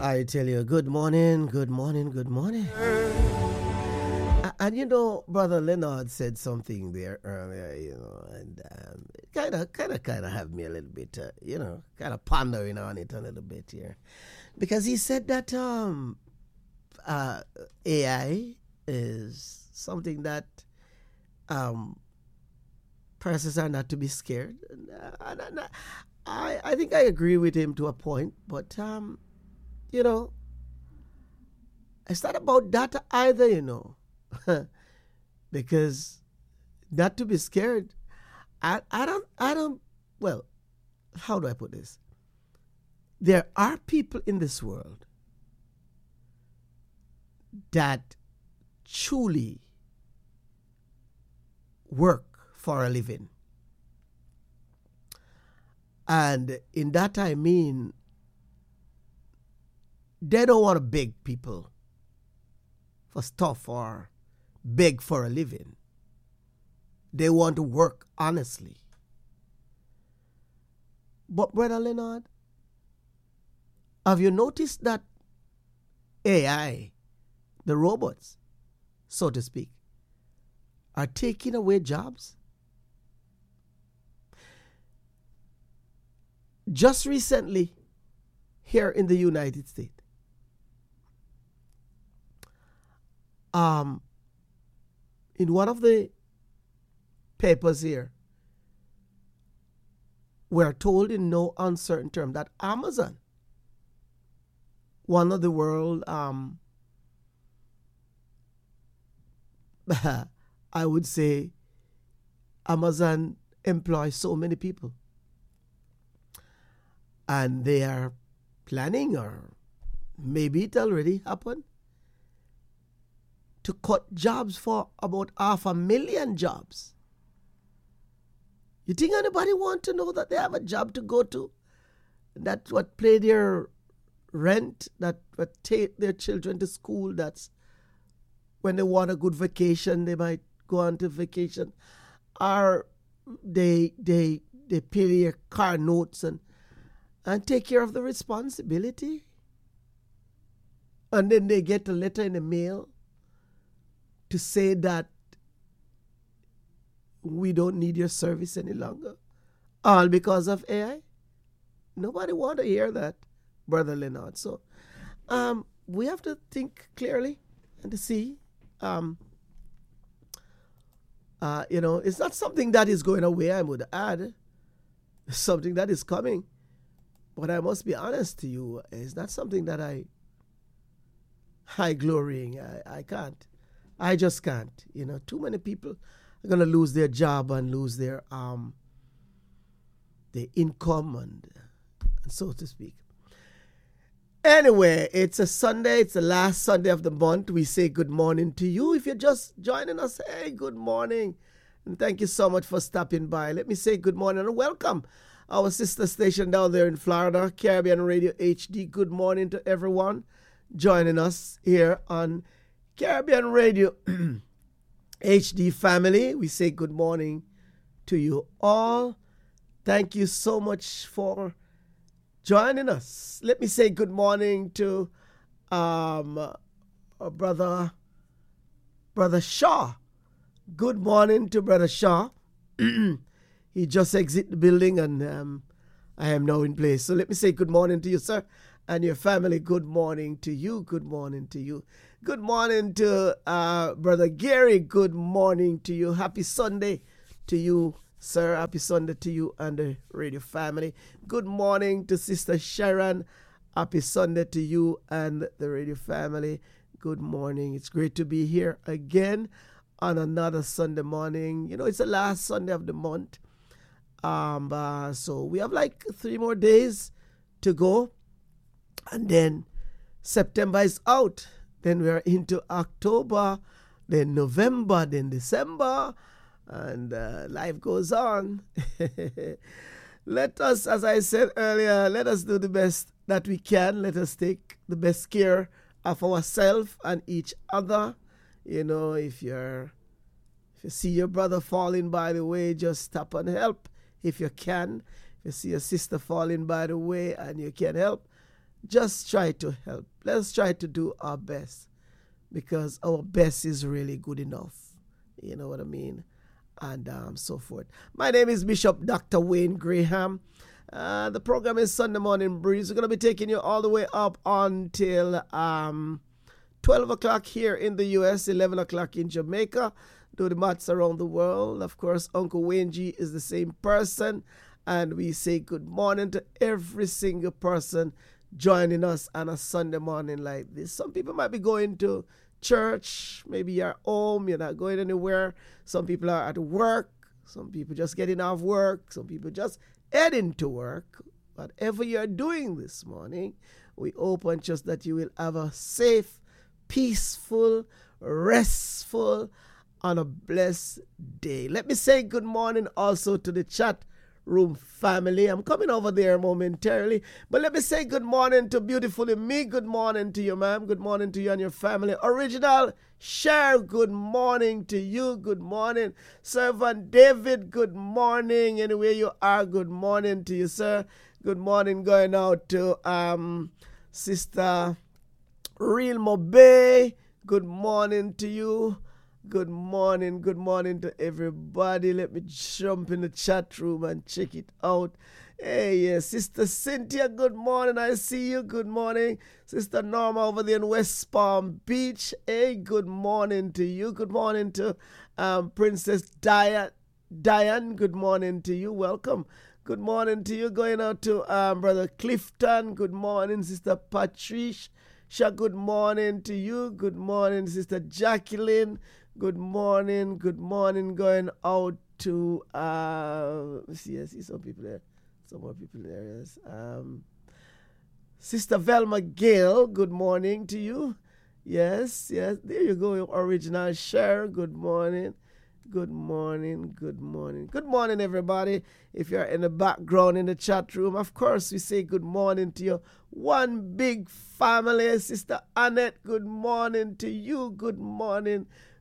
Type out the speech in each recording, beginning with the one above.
I tell you, good morning, good morning, good morning. And you know, Brother Leonard said something there earlier, and it kind of have me a little bit, kind of pondering on it a little bit here, because he said that AI is something that persons are not to be scared. And I think I agree with him to a point, but it's not about that either, because not to be scared. I don't. Well, how do I put this? There are people in this world that truly work for a living. And in that I mean, they don't want to beg people for stuff or beg for a living. They want to work honestly. But Brother Leonard, have you noticed that AI, the robots, so to speak, are taking away jobs? Just recently, here in the United States, in one of the papers here, we're told in no uncertain term that Amazon, one of the world, I would say, Amazon employs so many people. And they are planning, or maybe it already happened, to cut jobs for about 500,000 jobs. You think anybody want to know that they have a job to go to? That's what pay their rent, that what take their children to school, that's when they want a good vacation, they might go on to vacation. Or they pay their car notes and take care of the responsibility. And then they get a letter in the mail to say that we don't need your service any longer. All because of AI? Nobody want to hear that, Brother Leonard. So we have to think clearly and to see. It's not something that is going away, I would add. It's something that is coming. But I must be honest to you, it's not something that I glory in. I can't. I just can't. Too many people are going to lose their job and lose their income and so to speak. Anyway, it's a Sunday. It's the last Sunday of the month. We say good morning to you. If you're just joining us, hey, good morning. And thank you so much for stopping by. Let me say good morning and welcome our sister station down there in Florida, Caribbean Radio HD. Good morning to everyone joining us here on Caribbean Radio HD family. We say good morning to you all. Thank you so much for joining us. Let me say good morning to our brother Shaw. Good morning to Brother Shaw. He just exited the building and I am now in place. So let me say good morning to you, sir, and your family. Good morning to you. Good morning to you. Good morning to Brother Gary. Good morning to you. Happy Sunday to you, sir. Happy Sunday to you and the radio family. Good morning to Sister Sharon. Happy Sunday to you and the radio family. Good morning. It's great to be here again on another Sunday morning. It's the last Sunday of the month. So we have like 3 more days to go. And then September is out. Then we're into October, then November, then December. And life goes on. Let us, as I said earlier, let us do the best that we can. Let us take the best care of ourselves and each other. If you see your brother falling by the way, just stop and help if you can. If you see your sister falling by the way and you can help, just try to help. Let's try to do our best, because our best is really good enough. You know what I mean? And so forth. My name is Bishop Dr. Wayne Graham. The program is Sunday Morning Breeze. We're going to be taking you all the way up until 12 o'clock here in the U.S., 11 o'clock in Jamaica. Do the maths around the world. Of course, Uncle Wayne G is the same person. And we say good morning to every single person joining us on a Sunday morning like this. Some people might be going to church. Maybe you're home. You're not going anywhere. Some people are at work. Some people just getting off work. Some people just heading to work. Whatever you're doing this morning, we hope and trust that you will have a safe, peaceful, restful, and a blessed day. Let me say good morning also to the chat room family. I'm coming over there momentarily, but let me say good morning to beautifully me. Good morning to you, ma'am. Good morning to you and your family. Original Cher, good morning to you. Good morning. Servant David, good morning. Anywhere you are, good morning to you, sir. Good morning going out to Sister Real Mobe. Good morning to you. Good morning to everybody. Let me jump in the chat room and check it out. Hey, yes, Sister Cynthia, good morning. I see you. Good morning. Sister Norma over there in West Palm Beach. Hey, good morning to you. Good morning to Princess Diane. Good morning to you. Welcome. Good morning to you. Going out to Brother Clifton. Good morning, Sister Patricia. Good morning to you. Good morning, Sister Jacqueline. Good morning. Going out to I see some people there. Some more people there. Yes. Sister Velma Gale. Good morning to you. Yes. There you go. Original Cher. Good morning. Good morning, everybody. If you're in the background in the chat room, of course, we say good morning to you. One big family. Sister Annette, good morning to you. Good morning.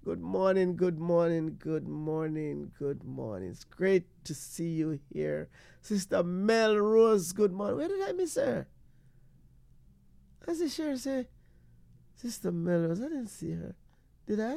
It's great to see you here. Sister Melrose, good morning. Where did I miss her? I see Cher say, Sister Melrose. I didn't see her. Did I?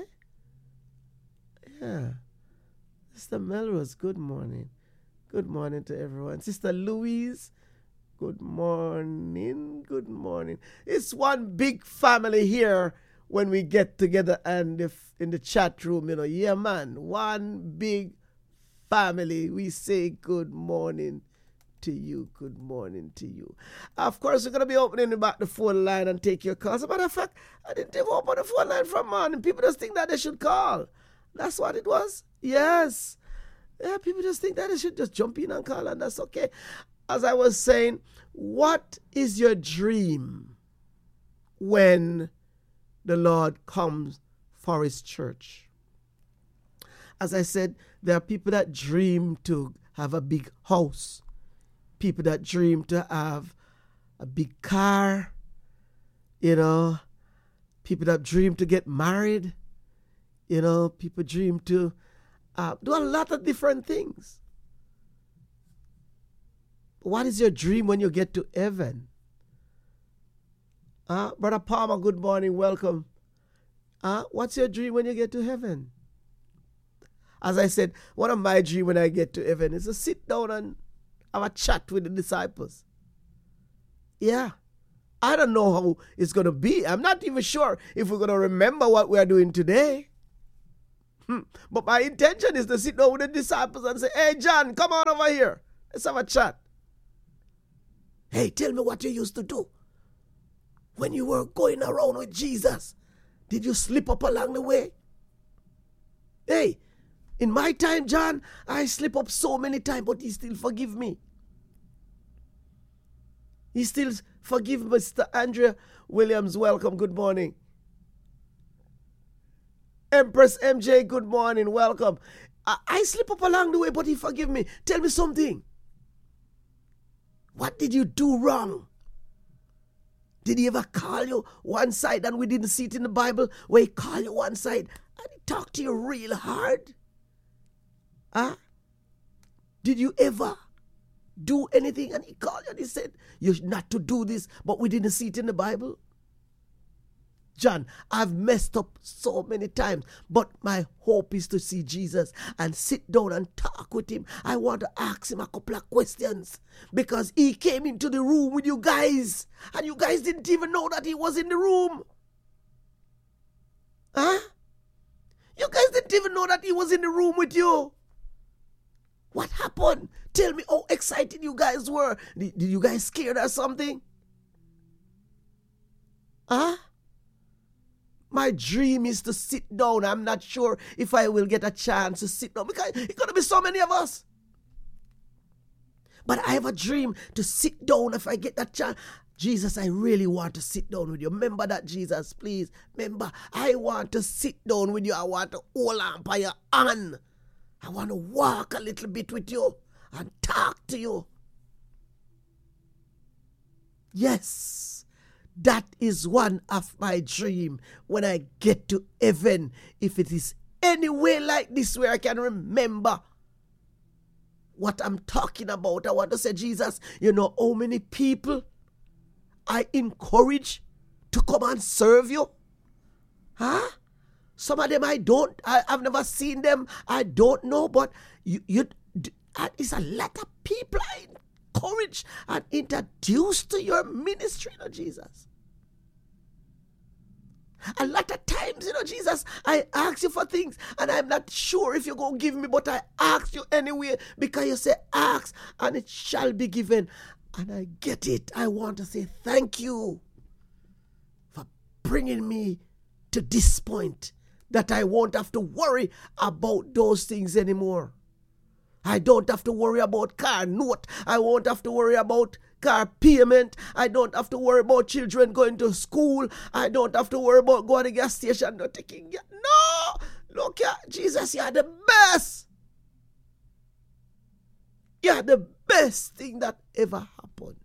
Yeah. Sister Melrose, good morning. Good morning to everyone. Sister Louise, good morning. It's one big family here when we get together and in the chat room, you know. Yeah, man. One big family. We say good morning to you. Good morning to you. Of course, we're going to be opening back the phone line and take your calls. As a matter of fact, I didn't even open the phone line from morning. People just think that they should call. That's what it was? Yes. Yeah, people just think that they should just jump in and call, and that's okay. As I was saying, what is your dream when the Lord comes for his church? As I said, there are people that dream to have a big house. People that dream to have a big car. You know, people that dream to get married. You know, people dream to do a lot of different things. What is your dream when you get to heaven? Brother Palmer, good morning, welcome. What's your dream when you get to heaven? As I said, one of my dreams when I get to heaven is to sit down and have a chat with the disciples. Yeah. I don't know how it's going to be. I'm not even sure if we're going to remember what we're doing today. But my intention is to sit down with the disciples and say, hey, John, come on over here. Let's have a chat. Hey, tell me what you used to do when you were going around with Jesus. Did you slip up along the way? Hey, in my time, John, I slip up so many times, but he still forgive me. He still forgive Mr. Andrea Williams. Welcome, good morning. Empress MJ, good morning, welcome. I slip up along the way, but he forgive me. Tell me something. What did you do wrong? Did he ever call you one side and we didn't see it in the Bible where he called you one side and he talked to you real hard? Did you ever do anything, and he called you and he said, you're not to do this, but we didn't see it in the Bible. John, I've messed up so many times, but my hope is to see Jesus and sit down and talk with him. I want to ask him a couple of questions because he came into the room with you guys and you guys didn't even know that he was in the room. Huh? You guys didn't even know that he was in the room with you. What happened? Tell me how excited you guys were. Did you guys scared or something? Huh? My dream is to sit down. I'm not sure if I will get a chance to sit down because it's going to be so many of us. But I have a dream to sit down if I get that chance. Jesus, I really want to sit down with you. Remember that, Jesus, please. Remember, I want to sit down with you. I want to hold on by your hand. I want to walk a little bit with you and talk to you. Yes, that is one of my dreams when I get to heaven. If it is any way like this where I can remember what I'm talking about, I want to say, Jesus, you know how many people I encourage to come and serve you? Huh? Some of them I've never seen them, I don't know, but it's a lot of people I encourage and introduce to your ministry, Jesus. A lot of times, Jesus, I ask you for things and I'm not sure if you're going to give me, but I ask you anyway because you say ask and it shall be given. And I get it. I want to say thank you for bringing me to this point that I won't have to worry about those things anymore. I don't have to worry about car note. I won't have to worry about car payment. I don't have to worry about children going to school. I don't have to worry about going to the gas station. No, look here, Jesus, you're the best. You're the best thing that ever happened.